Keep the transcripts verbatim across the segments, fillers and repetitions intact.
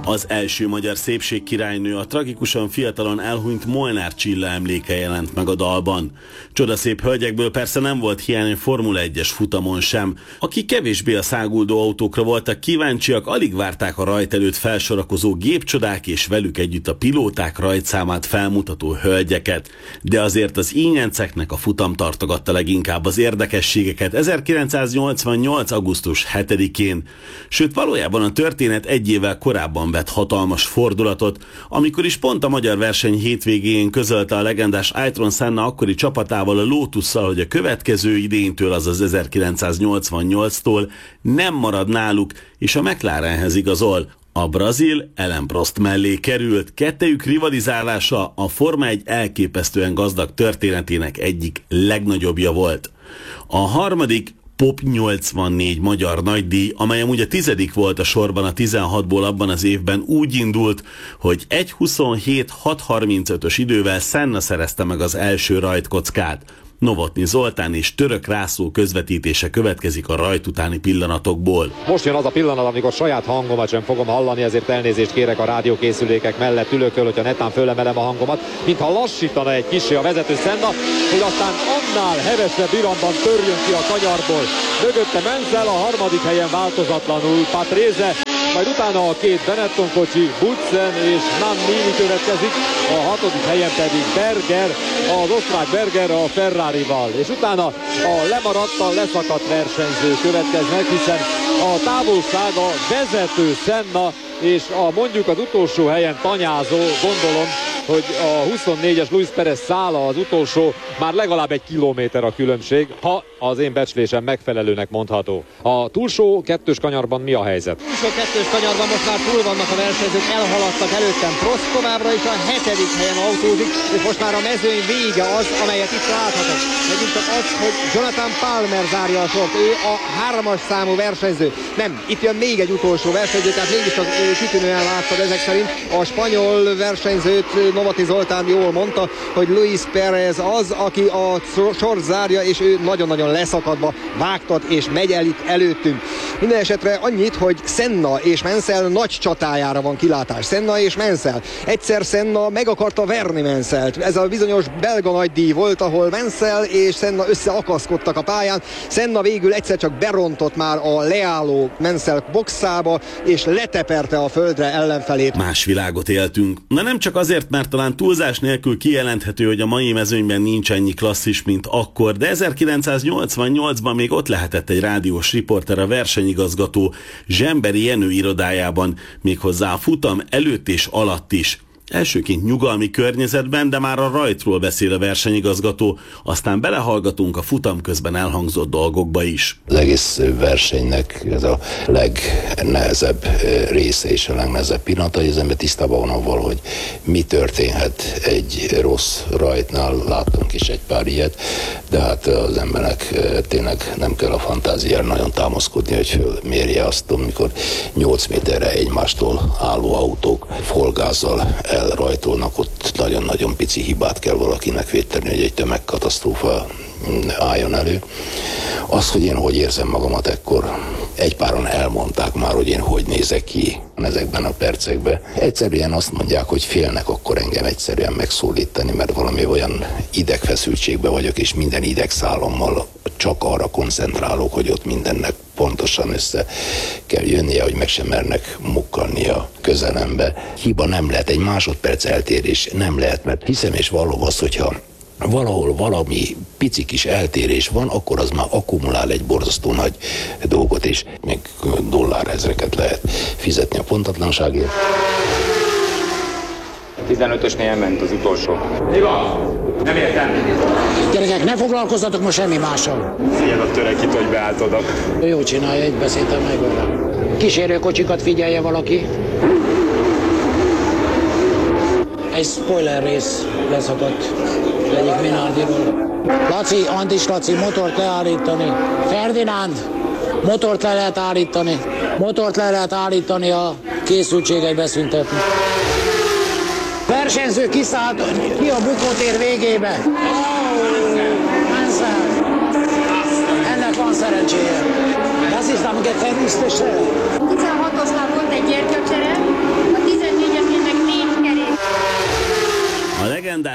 Az első magyar szépségkirálynő, a tragikusan fiatalon elhunyt Molnár Csilla emléke jelent meg a dalban. Csodaszép hölgyekből persze nem volt hiány a Formula egyes futamon sem. Akik kevésbé a száguldó autókra voltak kíváncsiak, alig várták a rajt előtt felsorakozó gépcsodák és velük együtt a pilóták rajtszámát felmutató hölgyeket. De azért az ínyenceknek a futam tartogatta leginkább az érdekességeket ezerkilencszáznyolcvannyolc. augusztus hetedikén. Sőt, valójában a történet egy évvel korábban vett hatalmas fordulatot, amikor is pont a magyar verseny hétvégén közölte a legendás Ayrton Senna akkori csapatával, a Lotusszal, hogy a következő idénytől, azaz ezerkilencszáznyolcvannyolctól nem marad náluk, és a McLarenhez igazol. A brazil Alain Prost mellé került, kettejük rivalizálása a Forma egy elképesztően gazdag történetének egyik legnagyobbja volt. A harmadik Pop nyolcvannégy magyar nagydíj, amely amúgy a tizedik volt a sorban a tizenhatból abban az évben, úgy indult, hogy egy huszonhét hat harmincötös idővel Senna szerezte meg az első rajtkockát. Novotny Zoltán és Török László közvetítése következik a rajt utáni pillanatokból. Most jön az a pillanat, amikor saját hangomat sem fogom hallani, ezért elnézést kérek a rádiókészülékek mellett ülőkről, hogyha netán fölemelem a hangomat, mintha lassítana egy kissé a vezető Senna, hogy aztán annál hevesebb iramban törjön ki a kanyarból. Mögötte Menzel, a harmadik helyen változatlanul Patrese, majd utána a két Benetton kocsi, Butzen és Nannini következik, a hatodik helyen pedig Berger, az osztrák Berger a Ferrarival, és utána a lemaradt, a leszakadt versenyző következnek, hiszen a távolság a vezető Senna és a mondjuk az utolsó helyen tanyázó, gondolom, hogy a huszonnégyes Luis Perez szála az utolsó, már legalább egy kilométer a különbség, ha az én becslésem megfelelőnek mondható. A túlsó kettős kanyarban mi a helyzet? A túlsó kettős kanyarban most már túl vannak a versenyzők, elhaladtak előttem. Prost továbbra is a hetedik helyen autózik, és most már a mezőny vége az, amelyet itt láthatok. Megint csak az, hogy Jonathan Palmer zárja a sort, ő a hármas számú versenyző. Nem, itt jön még egy utolsó versenyző, tehát mégiscsak kitűnően láttad ezek szerint. A spanyol versenyzőt Novotny Zoltán jól mondta, hogy Luis Perez az, aki a sort zárja, és ő nagyon-nagyon leszakadva vágtat, és megy el itt előttünk. Minden esetre annyit, hogy Senna és Menzel nagy csatájára van kilátás. Senna és Menzel. Egyszer Senna meg akarta verni Menzelt. Ez a bizonyos belga nagydíj volt, ahol Menzel és Senna összeakaszkodtak a pályán. Senna végül egyszer csak berontott már a leálló Menzel boxába, és leteperte a földre ellenfelét. Más világot éltünk. Na nem csak azért, mert talán túlzás nélkül kijelenthető, hogy a mai mezőnyben nincs ennyi klasszis, mint akkor, de ezerkilencszáznyolcvannyolcban még ott lehetett egy rádiós riporter a versenyigazgató Zsemberi Jenő irodájában, méghozzá a futam előtt és alatt is. Elsőként nyugalmi környezetben, de már a rajtról beszél a versenyigazgató, aztán belehallgatunk a futam közben elhangzott dolgokba is. Az egész versenynek ez a legnehezebb része és a legnehezebb pillanata, hogy az ember tisztában van avval, hogy mi történhet egy rossz rajtnál, láttunk is egy pár ilyet, de hát az embernek tényleg nem kell a fantáziára nagyon támaszkodni, hogy fölmérje azt, amikor nyolc méterre egymástól álló autók folgázzal elrajtolnak, ott nagyon-nagyon pici hibát kell valakinek védeni, hogy egy tömegkatasztrófa álljon elő. Az, hogy én hogy érzem magamat ekkor, egy páron elmondták már, hogy én hogy nézek ki ezekben a percekben. Egyszerűen azt mondják, hogy félnek akkor engem egyszerűen megszólítani, mert valami olyan idegfeszültségben vagyok, és minden idegszálommal csak arra koncentrálok, hogy ott mindennek pontosan össze kell jönnie, hogy meg sem mernek mukkanni a közelembe. Hiba nem lehet, egy másodperc eltérés nem lehet, mert hiszem és vallom azt, hogyha valahol valami pici kis eltérés van, akkor az már akkumulál egy borzasztó nagy dolgot, és még dollárezreket lehet fizetni a pontatlanságért. tizenötösnél ment az utolsó. Mi van? Nem értem. Gyerekek, ne foglalkozzatok most semmi mással. Szia a törekit, hogy beállt oda. Jó csinálja, egy beszéltem meg vele. Kísérőkocsikat figyelje valaki. Egy spoiler rész leszakadt egyik Minardiról. Laci, Antis Laci, motort leállítani. Ferdinánd, motort le lehet állítani. Motort le lehet állítani, a készültséget beszüntetni. Versenyző kiszállt ki a bukótér végébe. Menzel. Ennek van szerencséje. Das ist am gefährlichsten Stelle. tizenhatosnál volt egy gyertyacsere, a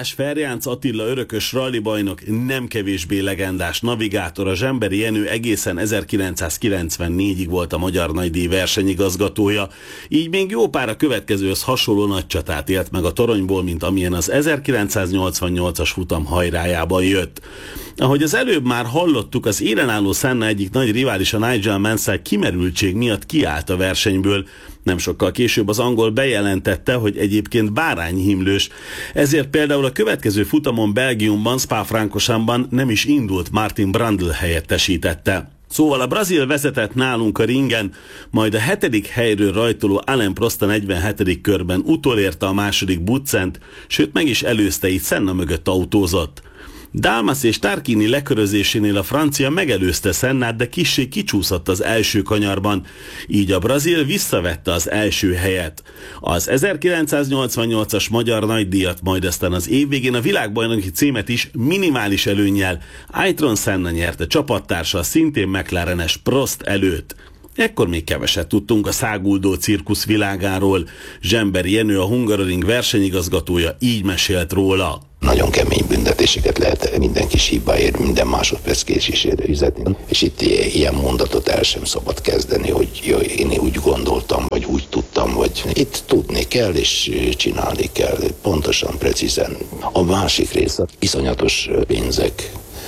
Balázs Ferjánc Attila örökös rallibajnok nem kevésbé legendás navigátor, a Zsemberi Jenő egészen ezerkilencszázkilencvennégyig volt a Magyar Nagydíj versenyigazgatója, így még jó pár a következőhöz hasonló nagy csatát élt meg a toronyból, mint amilyen az ezerkilencszáznyolcvannyolcas futam hajrájában jött. Ahogy az előbb már hallottuk, az élenálló Senna egyik nagy riválisa Nigel Mansell kimerültség miatt kiállt a versenyből. Nem sokkal később az angol bejelentette, hogy egyébként bárányhimlős, ezért például a következő futamon Belgiumban, Spa-Francorchamps-ban nem is indult, Martin Brundle helyettesítette. Szóval a brazil vezetett nálunk a ringen, majd a hetedik helyről rajtoló Alain Prost a negyvenhetedik körben utolérte a második Butzent, sőt meg is előzte, így Senna mögött autózott. Dalmas és Tarquini lekörözésénél a francia megelőzte Sennát, de kissé kicsúszott az első kanyarban, így a brazil visszavette az első helyet. Az ezerkilencszáznyolcvannyolcas Magyar Nagydíjat, majd aztán az év végén a világbajnoki címet is minimális előnnyel Ayrton Senna nyerte csapattársa, szintén McLarenes Prost előtt. Ekkor még keveset tudtunk a száguldó cirkusz világáról. Zsemberi Jenő, a Hungaroring versenyigazgatója így mesélt róla. Nagyon kemény büntetéseket lehet minden kis hibáért, minden másodperc késésére fizetni. És itt ilyen mondatot el sem szabad kezdeni, hogy jaj, én úgy gondoltam, vagy úgy tudtam, vagy itt tudni kell, és csinálni kell. Pontosan, precízen. A másik része, iszonyatos pénzek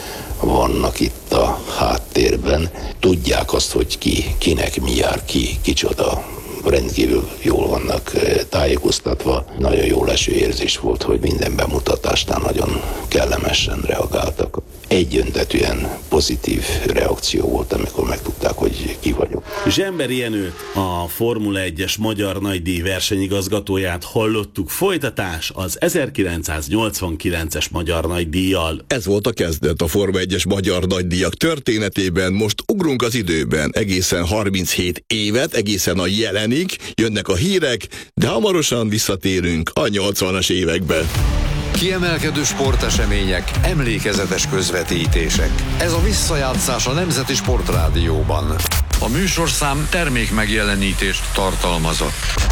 vannak itt a háttérben. Tudják azt, hogy ki, kinek mi jár, ki, kicsoda. Rendkívül jól vannak tájékoztatva. Nagyon jó leső érzés volt, hogy minden bemutatásnál nagyon kellemesen reagáltak. Egyöntetűen pozitív reakció volt, amikor megtudták, hogy ki vagyok. Zsemberi Jenőt, a Formula egyes Magyar Nagydíj versenyigazgatóját hallottuk. Folytatás az ezerkilencszáznyolcvankilences Magyar Nagydíjjal. Ez volt a kezdet a Forma egyes Magyar Nagydíjak történetében. Most ugrunk az időben, egészen harminchét évet, egészen a jelenig, jönnek a hírek, de hamarosan visszatérünk a nyolcvanas évekbe. Kiemelkedő sportesemények, emlékezetes közvetítések. Ez a visszajátszás a Nemzeti Sportrádióban. A műsorszám termék megjelenítést tartalmazott.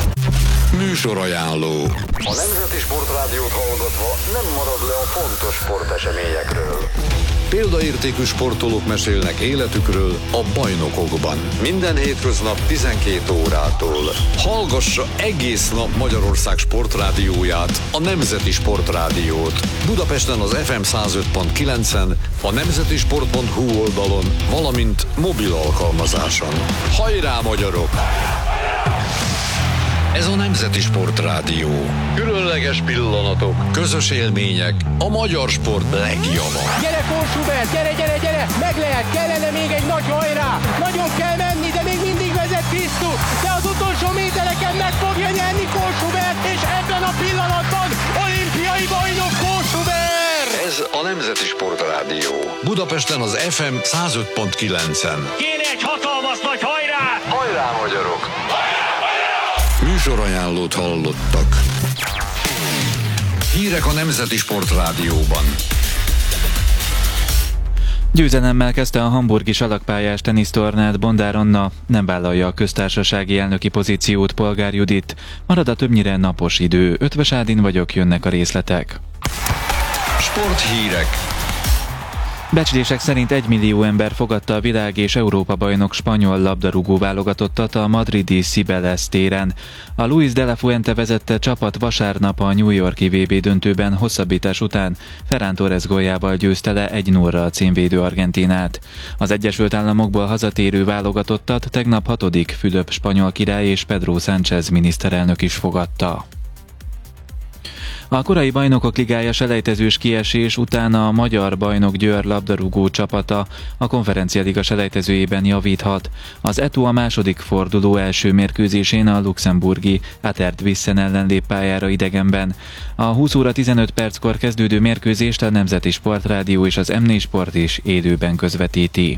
Műsorajánló. A Nemzeti Sportrádiót hallgatva nem marad le a fontos sporteseményekről. Példaértékű sportolók mesélnek életükről a bajnokokban. Minden hétköznap tizenkét órától. Hallgassa egész nap Magyarország sportrádióját, a Nemzeti Sportrádiót. Budapesten az ef em száz öt pont kilencen, a nemzetisport pont hu oldalon, valamint mobil alkalmazáson. Hajrá, magyarok! Ez a Nemzeti Sportrádió. Különleges pillanatok, közös élmények, a magyar sport legjava. Gyere, Kósubert, gyere, gyere, gyere! Meg lehet, kellene még egy nagy hajrá! Nagyon kell menni, de még mindig vezet Krisztus! De az utolsó métereken meg fogja nyerni Kósubert, és ebben a pillanatban olimpiai bajnok Kósubert! Ez a Nemzeti Sportrádió. Budapesten az ef em száz öt pont kilencen. Kéne egy hatalmas nagy hajrá! Hajrá, magyarok! Műsorajánlót hallottak. Hírek a Nemzeti Sportrádióban. Győzelemmel kezdte a hamburgi salakpályás tenisztornát Bondár Anna, nem vállalja a köztársasági elnöki pozíciót Polgár Judit. Marad a többnyire napos idő. Ötvös Ádin vagyok, jönnek a részletek. Sporthírek. Becslések szerint egymillió ember fogadta a világ és Európa bajnok spanyol labdarúgó válogatottat a madridi Cibeles téren. A Luis de la Fuente vezette csapat vasárnap a New York-i vé bé döntőben hosszabbítás után Ferran Torres góljával győzte le egy nulla a címvédő Argentínát. Az Egyesült Államokból hazatérő válogatottat tegnap hatodik Fülöp spanyol király és Pedro Sánchez miniszterelnök is fogadta. A korai bajnokok ligája selejtezős kiesés után a magyar bajnok Győr labdarúgó csapata a konferencialiga selejtezőjében javíthat. Az é té u a második forduló első mérkőzésén a luxemburgi Atert Wissen ellen lép pályára idegenben. A húsz óra tizenöt perckor kezdődő mérkőzést a Nemzeti Sportrádió és az em négy Sport is élőben közvetíti.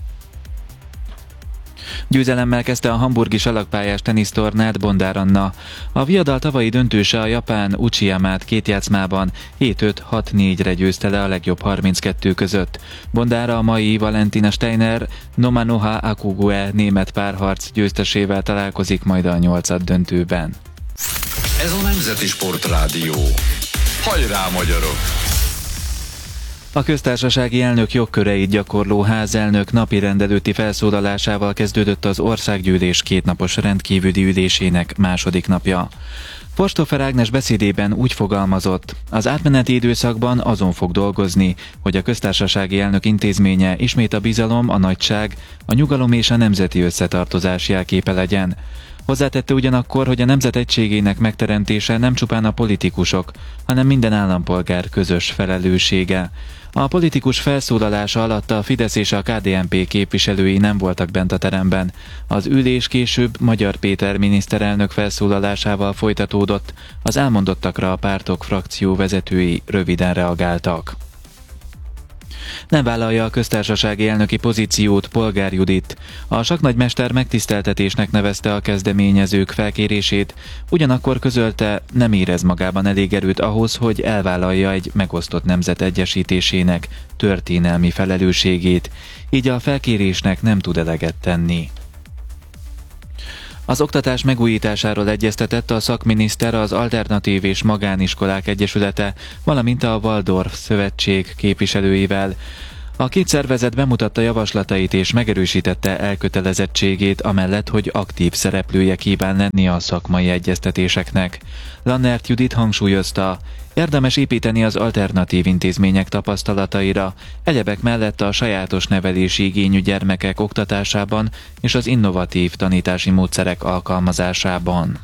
Győzelemmel kezdte a hamburgi salakpályás tenisztornát Bondár Anna. A viadal tavalyi döntőse a japán Uchiyamát két játszmában hét öt hat négyre győzte le a legjobb harminckettő között. Bondára a mai Valentina Steiner Nomanoha Akugue német párharc győztesével találkozik majd a nyolcad döntőben. Ez a Nemzeti Sportrádió. Hajrá, magyarok! A köztársasági elnök jogköreit gyakorló házelnök napi rendelőtti felszólalásával kezdődött az országgyűlés kétnapos rendkívüli ülésének második napja. Forsthofer Ágnes beszédében úgy fogalmazott, az átmeneti időszakban azon fog dolgozni, hogy a köztársasági elnök intézménye ismét a bizalom, a nagyság, a nyugalom és a nemzeti összetartozás jelképe legyen. Hozzátette ugyanakkor, hogy a nemzet egységének megteremtése nem csupán a politikusok, hanem minden állampolgár közös felelőssége. A politikus felszólalása alatt a Fidesz és a ká dé en pé képviselői nem voltak bent a teremben. Az ülés később Magyar Péter miniszterelnök felszólalásával folytatódott, az elmondottakra a pártok frakció vezetői röviden reagáltak. Nem vállalja a köztársasági elnöki pozíciót Polgár Judit. A saknagymester megtiszteltetésnek nevezte a kezdeményezők felkérését, ugyanakkor közölte, nem érez magában elég erőt ahhoz, hogy elvállalja egy megosztott nemzet egyesítésének történelmi felelősségét, így a felkérésnek nem tud eleget tenni. Az oktatás megújításáról egyeztetett a szakminiszter az Alternatív és Magániskolák Egyesülete, valamint a Waldorf Szövetség képviselőivel. A két szervezet bemutatta javaslatait és megerősítette elkötelezettségét amellett, hogy aktív szereplője kíván lenni a szakmai egyeztetéseknek. Lannert Judit hangsúlyozta, érdemes építeni az alternatív intézmények tapasztalataira, egyebek mellett a sajátos nevelési igényű gyermekek oktatásában és az innovatív tanítási módszerek alkalmazásában.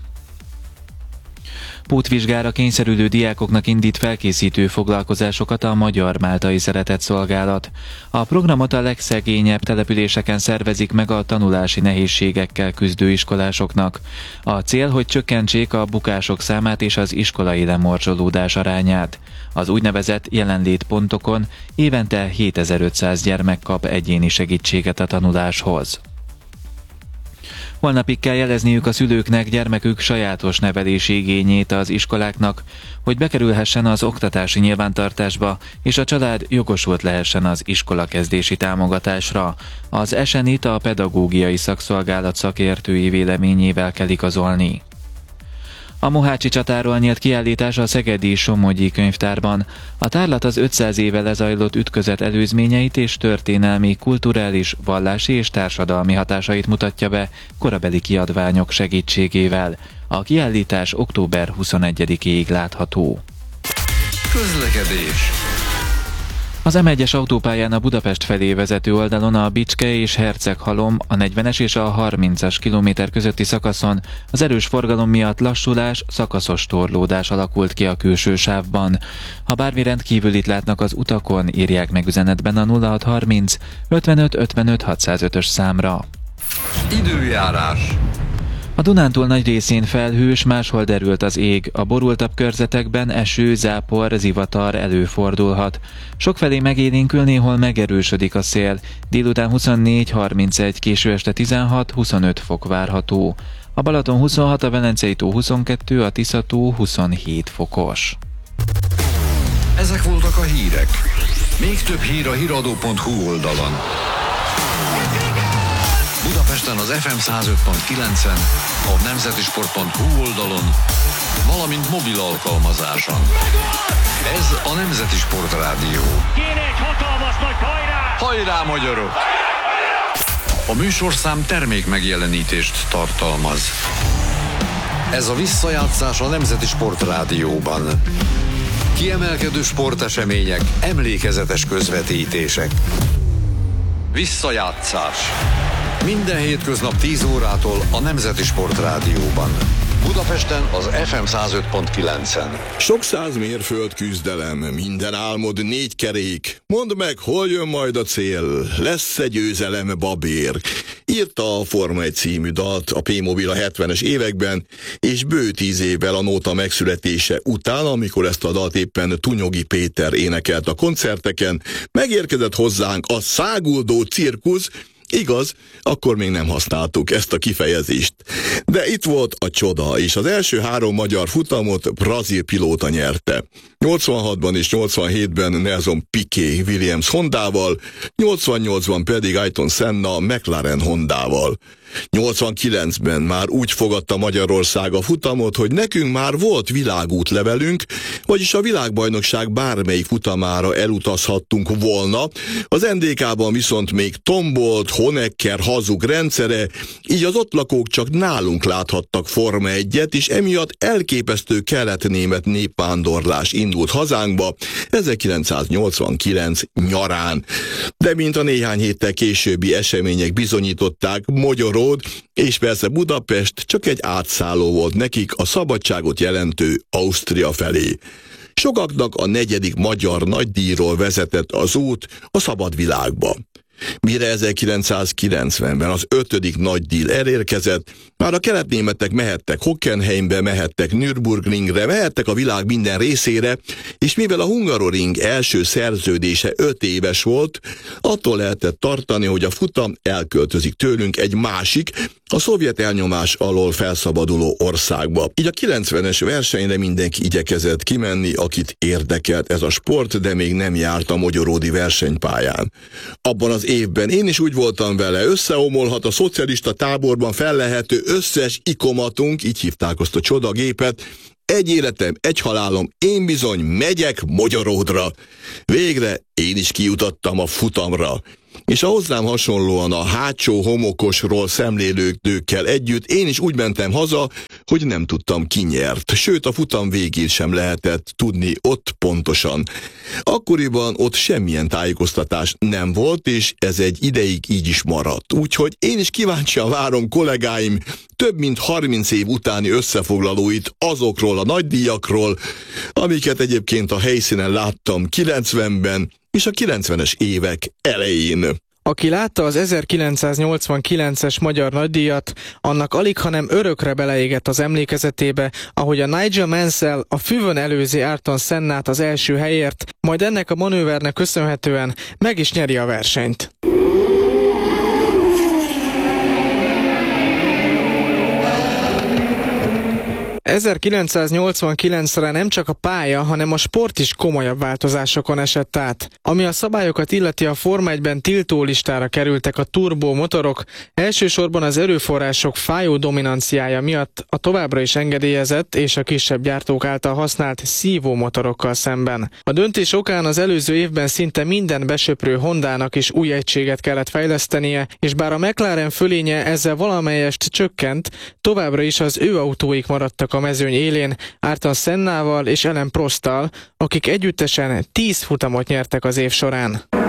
Pótvizsgára kényszerülő diákoknak indít felkészítő foglalkozásokat a Magyar Máltai Szeretetszolgálat. A programot a legszegényebb településeken szervezik meg a tanulási nehézségekkel küzdő iskolásoknak. A cél, hogy csökkentsék a bukások számát és az iskolai lemorzsolódás arányát. Az úgynevezett jelenlétpontokon évente hétezer-ötszáz gyermek kap egyéni segítséget a tanuláshoz. Holnapig kell jelezniük a szülőknek gyermekük sajátos nevelési igényét az iskoláknak, hogy bekerülhessen az oktatási nyilvántartásba, és a család jogosult lehessen az iskolakezdési támogatásra. Az esenit a pedagógiai szakszolgálat szakértői véleményével kell igazolni. A Mohácsi csatáról nyílt kiállítás a szegedi Somogyi könyvtárban. A tárlat az ötszáz éve lezajlott ütközet előzményeit és történelmi, kulturális, vallási és társadalmi hatásait mutatja be korabeli kiadványok segítségével. A kiállítás október huszonegyedikéig látható. Közlekedés. Az em egyes autópályán a Budapest felé vezető oldalon a Bicske és Herceghalom, a negyvenes és a harmincas kilométer közötti szakaszon az erős forgalom miatt lassulás, szakaszos torlódás alakult ki a külső sávban. Ha bármi rendkívülit látnak az utakon, írják meg üzenetben a nulla hat harminc ötvenöt ötvenöt hatszázötös számra. Időjárás. A Dunántúl nagy részén felhős, máshol derült az ég. A borultabb körzetekben eső, zápor, zivatar előfordulhat. Sokfelé megélénkül, néhol megerősödik a szél. Délután huszonnégy harmincegy, késő este tizenhat huszonöt fok várható. A Balaton huszonhat, a Velencei tó huszonkettő, a Tisza tó huszonhét fokos. Ezek voltak a hírek. Még több hír a híradó pont hu oldalon. Budapesten az ef em száz öt pont kilencen, a nemzeti sport pont hu oldalon, valamint mobil alkalmazáson. Ez a Nemzeti Sportrádió. Kéne egy hatalmas nagy hajrá! Hajrá, magyarok! A műsorszám termék megjelenítést tartalmaz. Ez a visszajátszás a Nemzeti Sportrádióban. Kiemelkedő sportesemények, emlékezetes közvetítések. Visszajátszás. Minden hétköznap tíz órától a Nemzeti Sportrádióban. Budapesten az ef em száz öt pont kilencen. Sok száz mérföld küzdelem, minden álmod négy kerék. Mondd meg, hol jön majd a cél, lesz-e győzelem, babér? Írta a Forma egy című dalt a P-Mobil a hetvenes években, és bő tíz évvel a nóta megszületése után, amikor ezt a dalt éppen Tunyogi Péter énekelt a koncerteken, megérkezett hozzánk a száguldó cirkusz. Igaz, akkor még nem használtuk ezt a kifejezést. De itt volt a csoda, és az első három magyar futamot brazil pilóta nyerte. nyolcvanhatban és nyolcvanhétben Nelson Piquet Williams Hondával, nyolcvannyolcban pedig Ayrton Senna McLaren Hondával. nyolcvankilencben már úgy fogadta Magyarország a futamot, hogy nekünk már volt világútlevelünk, vagyis a világbajnokság bármelyik futamára elutazhattunk volna. Az en dé ká-ban viszont még tombolt, Honecker hazug rendszere, így az ott lakók csak nálunk láthattak Forma egyet, és emiatt elképesztő kelet-német népvándorlás indult hazánkba ezerkilencszáznyolcvankilenc nyarán. De mint a néhány héttel későbbi események bizonyították, Magyaród és persze Budapest csak egy átszálló volt nekik a szabadságot jelentő Ausztria felé. Sokaknak a negyedik magyar nagydíjról vezetett az út a szabad világba. Mire ezerkilencszázkilencvenben az ötödik nagydíj elérkezett, már a keletnémetek mehettek Hockenheimbe, mehettek Nürburgringre, mehettek a világ minden részére, és mivel a Hungaroring első szerződése öt éves volt, attól lehetett tartani, hogy a futam elköltözik tőlünk egy másik, a szovjet elnyomás alól felszabaduló országba. Így a kilencvenes versenyre mindenki igyekezett kimenni, akit érdekelt ez a sport, de még nem járt a magyaródi versenypályán. Abban az évben én is úgy voltam vele, összeomolhat a szocialista táborban fellehető összes ikomatunk, így hívták azt a csodagépet, egy életem, egy halálom, én bizony megyek Magyaródra. Végre én is kijutottam a futamra. És a hozzám hasonlóan a hátsó homokosról szemlélődőkkel együtt én is úgy mentem haza, hogy nem tudtam ki nyert. Sőt, a futam végén sem lehetett tudni ott pontosan. Akkoriban ott semmilyen tájékoztatás nem volt, és ez egy ideig így is maradt. Úgyhogy én is kíváncsian várom kollégáim több mint harminc év utáni összefoglalóit azokról a nagydíjakról, amiket egyébként a helyszínen láttam kilencvenben, és a kilencvenes évek elején. Aki látta az ezerkilencszáznyolcvankilences magyar nagydíjat, annak alighanem örökre beleégett az emlékezetébe, ahogy a Nigel Mansell a füvön előzi Ayrton Sennát az első helyért, majd ennek a manővernek köszönhetően meg is nyeri a versenyt. ezerkilencszáznyolcvankilencre nem csak a pálya, hanem a sport is komolyabb változásokon esett át. Ami a szabályokat illeti, a Forma egyben tiltó listára kerültek a turbó motorok, elsősorban az erőforrások fájó dominanciája miatt a továbbra is engedélyezett és a kisebb gyártók által használt szívó motorokkal szemben. A döntés okán az előző évben szinte minden besöprő Hondának is új egységet kellett fejlesztenie, és bár a McLaren fölénye ezzel valamelyest csökkent, továbbra is az ő autóik maradtak a mezőny élén Ayrton Sennával és Alain Prosttal, akik együttesen tíz futamot nyertek az év során.